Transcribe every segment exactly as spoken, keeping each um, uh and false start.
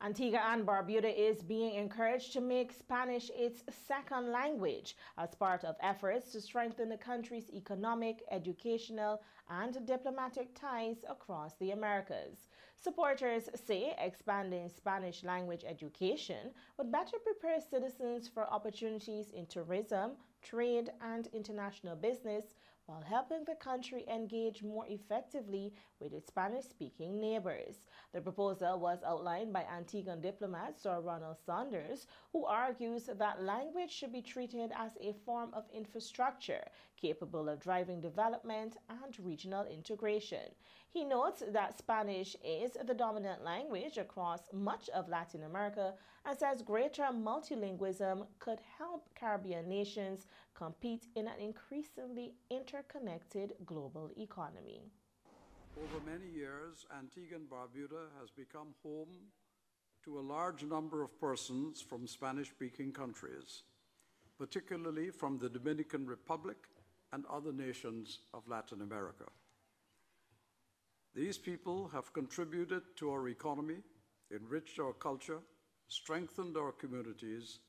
Antigua and Barbuda is being encouraged to make Spanish its second language as part of efforts to strengthen the country's economic, educational, and diplomatic ties across the Americas. Supporters say expanding Spanish language education would better prepare citizens for opportunities in tourism, trade, and international business, while helping the country engage more effectively with its Spanish-speaking neighbors. The proposal was outlined by Antiguan diplomat Sir Ronald Saunders, who argues that language should be treated as a form of infrastructure capable of driving development and regional integration. He notes that Spanish is the dominant language across much of Latin America and says greater multilingualism could help Caribbean nations compete in an increasingly interconnected global economy. Over many years, Antigua and Barbuda has become home to a large number of persons from Spanish-speaking countries, particularly from the Dominican Republic and other nations of Latin America. These people have contributed to our economy, enriched our culture, strengthened our communities.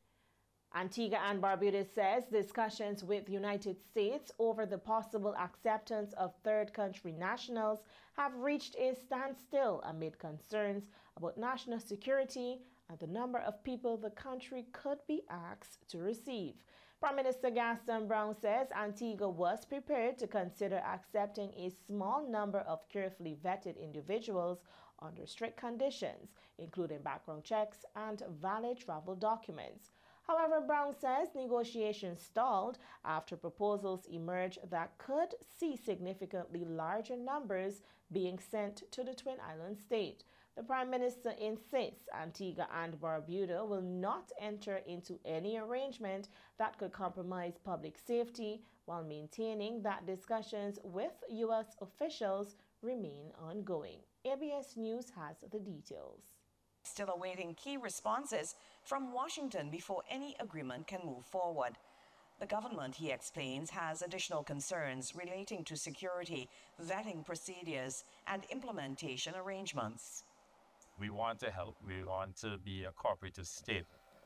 Antigua and Barbuda says discussions with the United States over the possible acceptance of third country nationals have reached a standstill amid concerns about national security and the number of people the country could be asked to receive. Prime Minister Gaston Brown says Antigua was prepared to consider accepting a small number of carefully vetted individuals under strict conditions, including background checks and valid travel documents. However, Brown says negotiations stalled after proposals emerged that could see significantly larger numbers being sent to the Twin Islands state. The Prime Minister insists Antigua and Barbuda will not enter into any arrangement that could compromise public safety, while maintaining that discussions with U S officials remain ongoing. A B S News has the details. Still awaiting key responses from Washington before any agreement can move forward. The government, he explains, has additional concerns relating to security, vetting procedures, and implementation arrangements. We want to help. We want to be a cooperative state,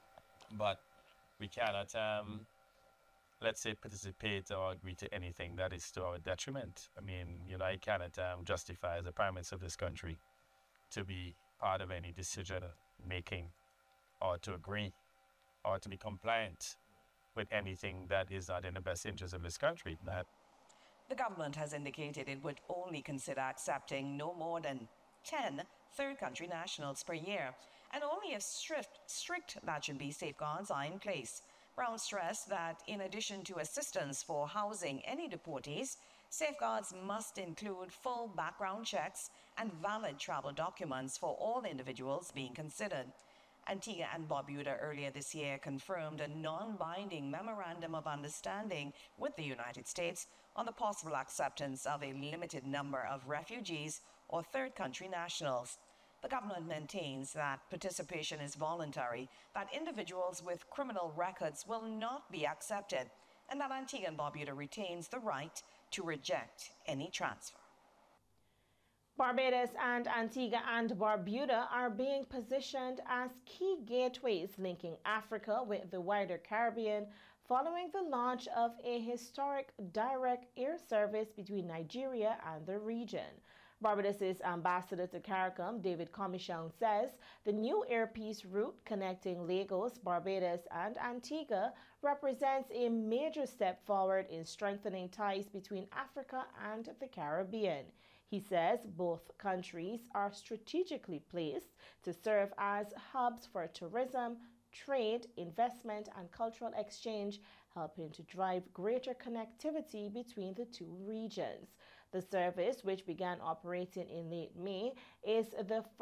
but we cannot, um, let's say, participate or agree to anything that is to our detriment. I mean, you know, I cannot um, justify as the Prime Minister of this country to be part of any decision making or to agree or to be compliant with anything that is not in the best interest of this country. That the government has indicated it would only consider accepting no more than ten third country nationals per year, and only if strict, strict that should be safeguards are in place. Brown stressed that in addition to assistance for housing any deportees, safeguards must include full background checks and valid travel documents for all individuals being considered. Antigua and Barbuda earlier this year confirmed a non-binding memorandum of understanding with the United States on the possible acceptance of a limited number of refugees or third country nationals. The government maintains that participation is voluntary, that individuals with criminal records will not be accepted, and that Antigua and Barbuda retains the right to reject any transfer. Barbados and Antigua and Barbuda are being positioned as key gateways linking Africa with the wider Caribbean following the launch of a historic direct air service between Nigeria and the region. Barbados' ambassador to CARICOM, David Comichon, says the new Air Peace route connecting Lagos, Barbados, and Antigua represents a major step forward in strengthening ties between Africa and the Caribbean. He says both countries are strategically placed to serve as hubs for tourism, trade, investment, and cultural exchange, helping to drive greater connectivity between the two regions. The service, which began operating in late May, is the